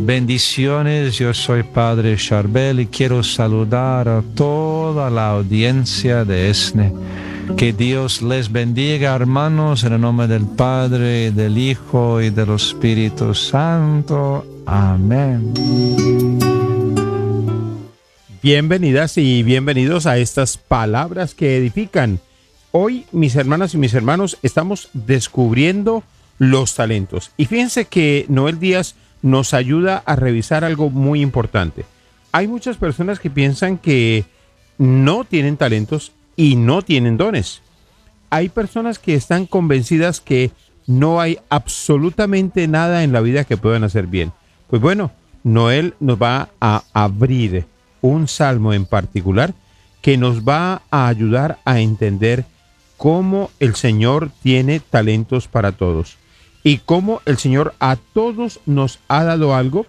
Bendiciones, yo soy Padre Charbel y quiero saludar a toda la audiencia de ESNE. Que Dios les bendiga, hermanos, en el nombre del Padre, del Hijo y del Espíritu Santo. Amén. Bienvenidas y bienvenidos a estas palabras que edifican. Hoy, mis hermanas y mis hermanos, estamos descubriendo los talentos. Y fíjense que Noel Díaz nos ayuda a revisar algo muy importante. Hay muchas personas que piensan que no tienen talentos y no tienen dones. Hay personas que están convencidas que no hay absolutamente nada en la vida que puedan hacer bien. Pues bueno, Noel nos va a abrir un salmo en particular que nos va a ayudar a entender cómo el Señor tiene talentos para todos y cómo el Señor a todos nos ha dado algo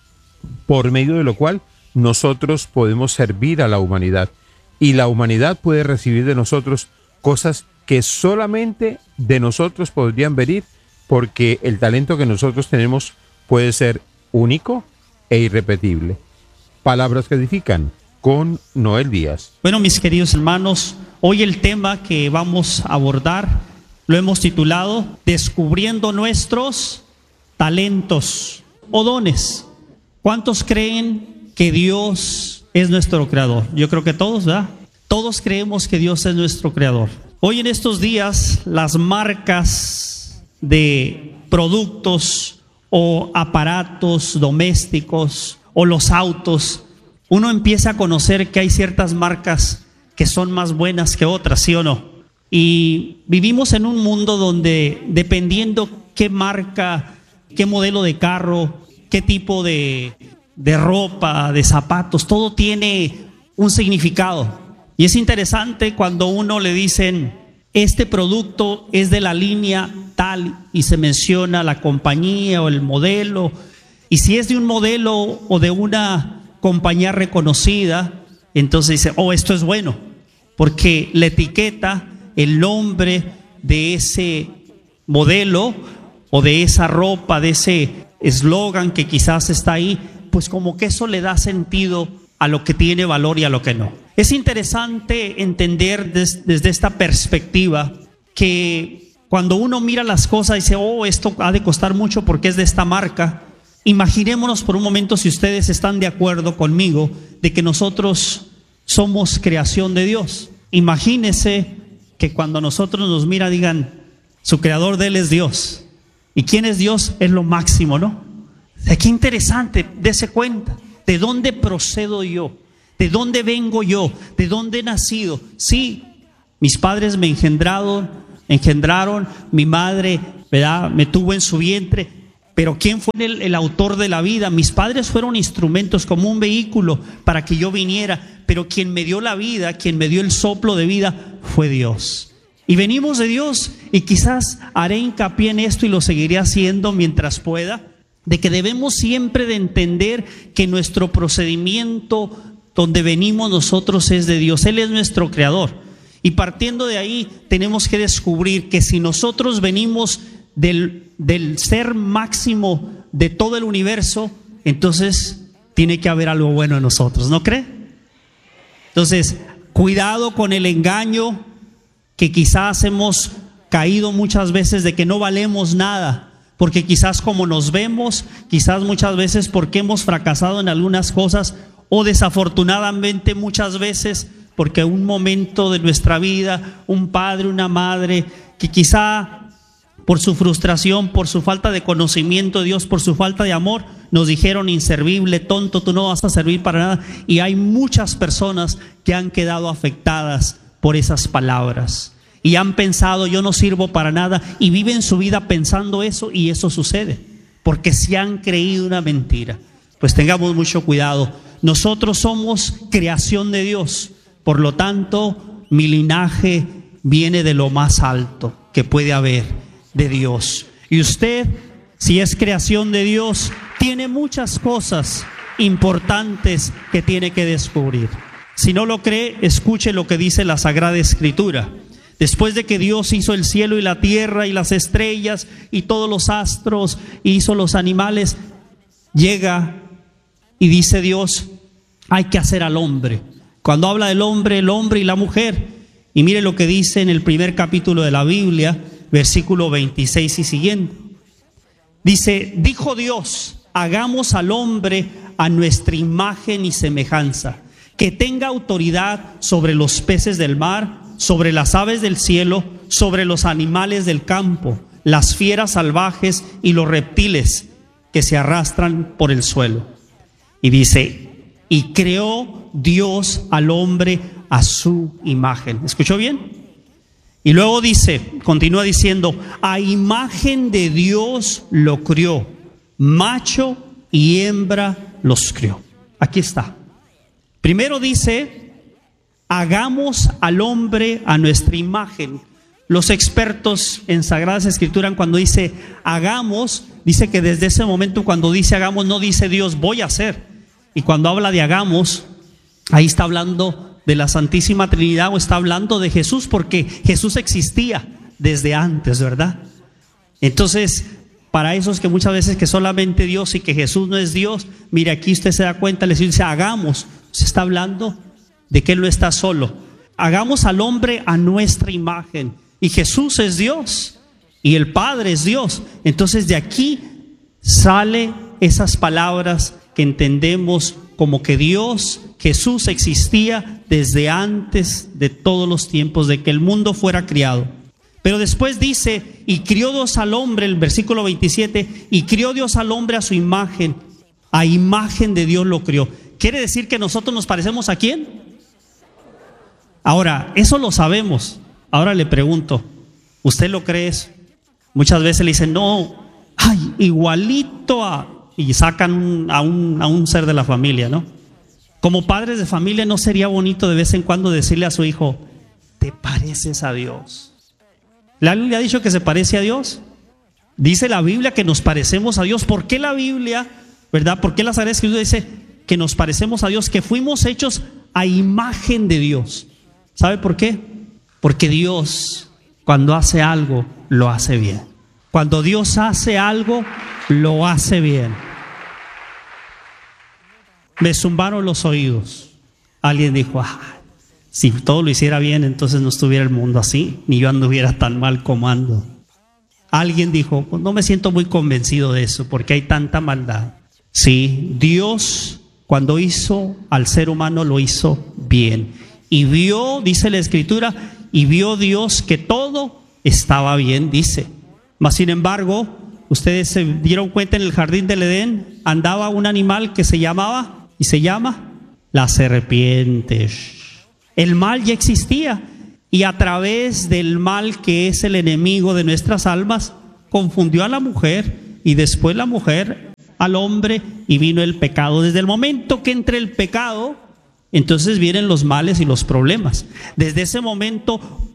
por medio de lo cual nosotros podemos servir a la humanidad, y la humanidad puede recibir de nosotros cosas que solamente de nosotros podrían venir, porque el talento que nosotros tenemos puede ser único e irrepetible. Palabras que edifican con Noel Díaz. Bueno, mis queridos hermanos, hoy el tema que vamos a abordar lo hemos titulado Descubriendo nuestros talentos o dones. ¿Cuántos creen que Dios es nuestro creador? Yo creo que todos, ¿verdad? Todos creemos que Dios es nuestro creador. Hoy en estos días las marcas de productos o aparatos domésticos o los autos, uno empieza a conocer que hay ciertas marcas que son más buenas que otras, ¿sí o no? Y vivimos en un mundo donde, dependiendo qué marca, qué modelo de carro, qué tipo de ropa, de zapatos, todo tiene un significado. Y es interesante cuando uno le dicen, este producto es de la línea tal, y se menciona la compañía o el modelo. Y si es de un modelo o de una compañía reconocida, entonces dice, oh, esto es bueno, porque la etiqueta, el nombre de ese modelo o de esa ropa, de ese eslogan que quizás está ahí, pues como que eso le da sentido a lo que tiene valor y a lo que no. Es interesante entender desde esta perspectiva que cuando uno mira las cosas y dice, oh, esto ha de costar mucho porque es de esta marca. Imaginémonos por un momento, si ustedes están de acuerdo conmigo, de que nosotros somos creación de Dios. Imagínense que cuando nosotros nos mira digan, su creador de él es Dios. ¿Y quién es Dios? Es lo máximo, ¿no? Qué interesante, dése cuenta. ¿De dónde procedo yo? ¿De dónde vengo yo? ¿De dónde he nacido? Sí, mis padres me engendraron, mi madre, ¿verdad?, me tuvo en su vientre. Pero ¿quién fue el autor de la vida? Mis padres fueron instrumentos, como un vehículo para que yo viniera. Pero quien me dio la vida, quien me dio el soplo de vida, fue Dios. Y venimos de Dios, y quizás haré hincapié en esto y lo seguiré haciendo mientras pueda, de que debemos siempre de entender que nuestro procedimiento, donde venimos nosotros, es de Dios. Él es nuestro creador. Y partiendo de ahí tenemos que descubrir que si nosotros venimos del ser máximo de todo el universo, entonces tiene que haber algo bueno en nosotros, ¿no cree? Entonces, cuidado con el engaño que quizás hemos caído muchas veces de que no valemos nada, porque quizás como nos vemos, quizás muchas veces porque hemos fracasado en algunas cosas, o desafortunadamente muchas veces porque un momento de nuestra vida, un padre, una madre, que quizá por su frustración, por su falta de conocimiento de Dios, por su falta de amor, nos dijeron inservible, tonto, tú no vas a servir para nada. Y hay muchas personas que han quedado afectadas por esas palabras y han pensado, yo no sirvo para nada, y viven su vida pensando eso, y eso sucede porque se han creído una mentira. Pues tengamos mucho cuidado. Nosotros somos creación de Dios, por lo tanto mi linaje viene de lo más alto que puede haber, de Dios. Y usted, si es creación de Dios, tiene muchas cosas importantes que tiene que descubrir. Si no lo cree, escuche lo que dice la Sagrada Escritura. Después de que Dios hizo el cielo y la tierra y las estrellas y todos los astros, hizo los animales, llega y dice Dios, hay que hacer al hombre. Cuando habla del hombre, el hombre y la mujer. Y mire lo que dice en el primer capítulo de la Biblia, versículo 26 y siguiente. Dice, dijo Dios, hagamos al hombre a nuestra imagen y semejanza, que tenga autoridad sobre los peces del mar, sobre las aves del cielo, sobre los animales del campo, las fieras salvajes y los reptiles que se arrastran por el suelo. Y dice, y creó Dios al hombre a su imagen. ¿Escuchó bien? Y luego dice, continúa diciendo, a imagen de Dios lo crió, macho y hembra los crió. Aquí está. Primero dice, hagamos al hombre a nuestra imagen. Los expertos en Sagradas Escrituras, cuando dice hagamos, dice que desde ese momento cuando dice hagamos, no dice Dios voy a hacer. Y cuando habla de hagamos, ahí está hablando de la Santísima Trinidad o está hablando de Jesús, porque Jesús existía desde antes, ¿verdad? Entonces, para esos que muchas veces que solamente Dios y que Jesús no es Dios, mire, aquí usted se da cuenta, le dice hagamos, se está hablando de que Él no está solo. Hagamos al hombre a nuestra imagen, y Jesús es Dios y el Padre es Dios. Entonces de aquí sale esas palabras que entendemos como que Dios, Jesús existía desde antes de todos los tiempos, de que el mundo fuera criado. Pero después dice, y crió Dios al hombre, el versículo 27, y crió Dios al hombre a su imagen, a imagen de Dios lo crió. ¿Quiere decir que nosotros nos parecemos a quién? Ahora, eso lo sabemos. Ahora le pregunto, ¿usted lo cree eso? Muchas veces le dicen, no, ay, igualito a... Y sacan a un ser de la familia, ¿no? Como padres de familia, ¿no sería bonito de vez en cuando decirle a su hijo, te pareces a Dios? ¿La Biblia ha dicho que se parece a Dios? Dice la Biblia que nos parecemos a Dios. ¿Por qué la Biblia, verdad? ¿Por qué la Sagrada Escritura dice que nos parecemos a Dios? Que fuimos hechos a imagen de Dios. ¿Sabe por qué? Porque Dios, cuando hace algo, lo hace bien. Cuando Dios hace algo, lo hace bien. Me zumbaron los oídos. Alguien dijo, si todo lo hiciera bien, entonces no estuviera el mundo así, ni yo anduviera tan mal como ando. Alguien dijo, pues no me siento muy convencido de eso, porque hay tanta maldad. Sí, Dios cuando hizo al ser humano lo hizo bien. Y vio, dice la Escritura, y vio Dios que todo estaba bien, dice. Mas sin embargo, ustedes se dieron cuenta, en el jardín del Edén andaba un animal que se llamaba y se llama la serpiente. El mal ya existía, y a través del mal, que es el enemigo de nuestras almas, confundió a la mujer, y después la mujer al hombre, y vino el pecado. Desde el momento que entre el pecado, entonces vienen los males y los problemas. Desde ese momento,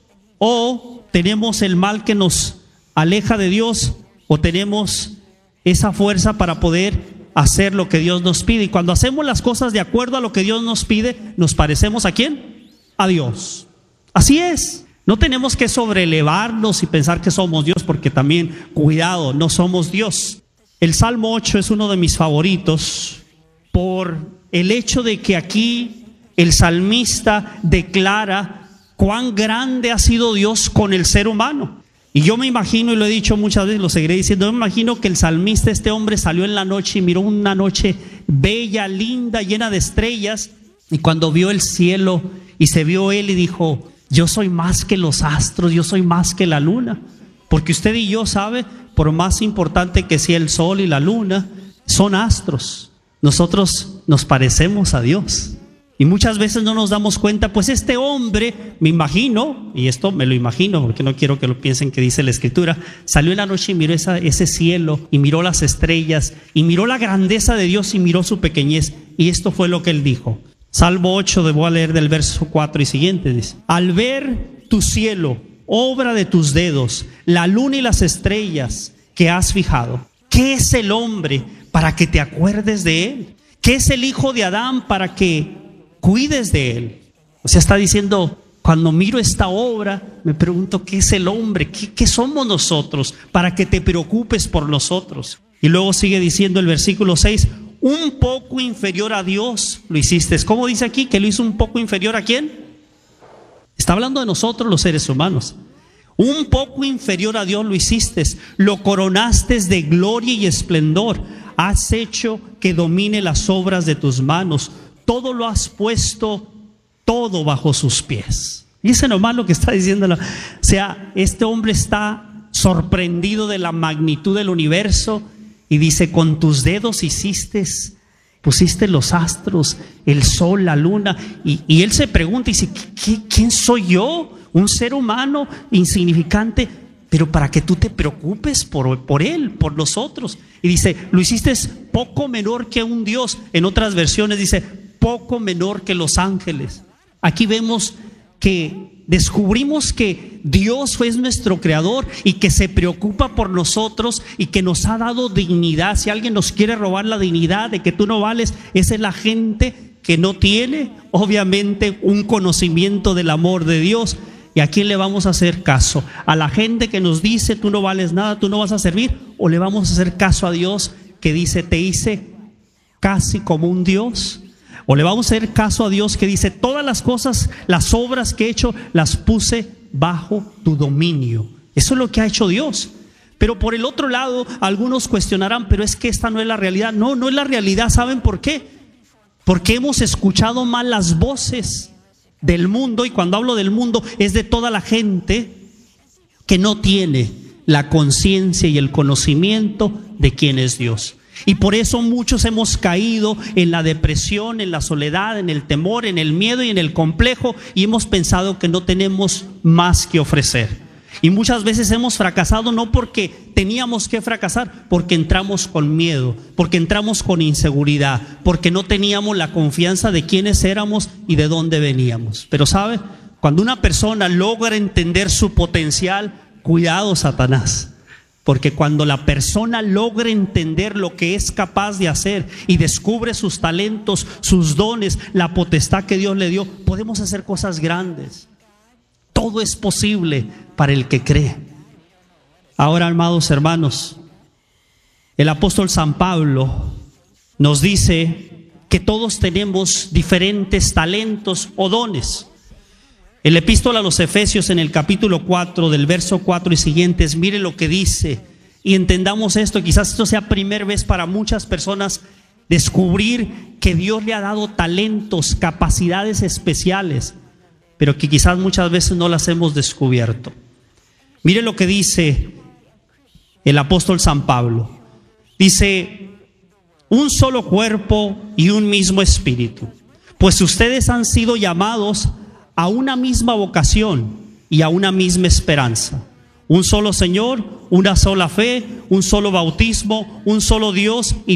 o tenemos el mal que nos aleja de Dios, o tenemos esa fuerza para poder hacer lo que Dios nos pide. Y cuando hacemos las cosas de acuerdo a lo que Dios nos pide, ¿nos parecemos a quién? A Dios. Así es. No tenemos que sobrelevarnos y pensar que somos Dios, porque también, cuidado, no somos Dios. El Salmo 8 es uno de mis favoritos por el hecho de que aquí el salmista declara cuán grande ha sido Dios con el ser humano. Y yo me imagino, y lo he dicho muchas veces, lo seguiré diciendo, me imagino que el salmista, este hombre, salió en la noche y miró una noche bella, linda, llena de estrellas, y cuando vio el cielo y se vio él y dijo, yo soy más que los astros, yo soy más que la luna. Porque usted y yo sabe, por más importante que sea el sol y la luna, son astros. Nosotros nos parecemos a Dios. Y muchas veces no nos damos cuenta. Pues este hombre, me imagino, y esto me lo imagino porque no quiero que lo piensen que dice la Escritura, salió en la noche y miró ese cielo, y miró las estrellas, y miró la grandeza de Dios, y miró su pequeñez. Y esto fue lo que él dijo. Salmo 8, debo leer del verso 4 y siguiente, dice: al ver tu cielo, obra de tus dedos, la luna y las estrellas que has fijado, ¿qué es el hombre para que te acuerdes de él? ¿Qué es el hijo de Adán para que cuides de él? O sea, está diciendo, cuando miro esta obra, me pregunto, ¿qué es el hombre? ¿Qué somos nosotros para que te preocupes por nosotros? Y luego sigue diciendo el versículo 6, un poco inferior a Dios lo hiciste. ¿Cómo dice aquí? ¿Que lo hizo un poco inferior a quién? Está hablando de nosotros los seres humanos. Un poco inferior a Dios lo hiciste, lo coronaste de gloria y esplendor. Has hecho que domine las obras de tus manos. Todo lo has puesto, todo bajo sus pies. Y ese nomás lo que está diciendo. O sea, este hombre está sorprendido de la magnitud del universo y dice, con tus dedos pusiste los astros, el sol, la luna. Y él se pregunta y dice, ¿quién soy yo? Un ser humano insignificante, pero para que tú te preocupes por él, por nosotros. Y dice, lo hiciste poco menor que un Dios. En otras versiones dice, poco menor que los ángeles. Aquí vemos que descubrimos que Dios es nuestro creador y que se preocupa por nosotros y que nos ha dado dignidad. Si alguien nos quiere robar la dignidad de que tú no vales, esa es la gente que no tiene obviamente un conocimiento del amor de Dios. ¿Y a quién le vamos a hacer caso? ¿A la gente que nos dice tú no vales nada, tú no vas a servir? ¿O le vamos a hacer caso a Dios que dice te hice casi como un Dios? ¿O le vamos a hacer caso a Dios que dice todas las cosas, las obras que he hecho, las puse bajo tu dominio? Eso es lo que ha hecho Dios. Pero por el otro lado, algunos cuestionarán, pero es que esta no es la realidad. No, no es la realidad. ¿Saben por qué? Porque hemos escuchado mal las voces del mundo, y cuando hablo del mundo es de toda la gente que no tiene la conciencia y el conocimiento de quién es Dios. Y por eso muchos hemos caído en la depresión, en la soledad, en el temor, en el miedo y en el complejo, y hemos pensado que no tenemos más que ofrecer. Y muchas veces hemos fracasado no porque teníamos que fracasar, porque entramos con miedo, porque entramos con inseguridad, porque no teníamos la confianza de quiénes éramos y de dónde veníamos. Pero ¿sabe? Cuando una persona logra entender su potencial, cuidado, Satanás. Porque cuando la persona logra entender lo que es capaz de hacer y descubre sus talentos, sus dones, la potestad que Dios le dio, podemos hacer cosas grandes. Todo es posible para el que cree. Ahora, amados hermanos, el apóstol San Pablo nos dice que todos tenemos diferentes talentos o dones. En la epístola a los Efesios, en el capítulo 4, del verso 4 y siguientes, mire lo que dice y entendamos esto. Quizás esto sea primera vez para muchas personas descubrir que Dios le ha dado talentos, capacidades especiales, pero que quizás muchas veces no las hemos descubierto. Mire lo que dice el apóstol San Pablo. Dice, un solo cuerpo y un mismo espíritu, pues ustedes han sido llamados a una misma vocación y a una misma esperanza. Un solo Señor, una sola fe, un solo bautismo, un solo Dios y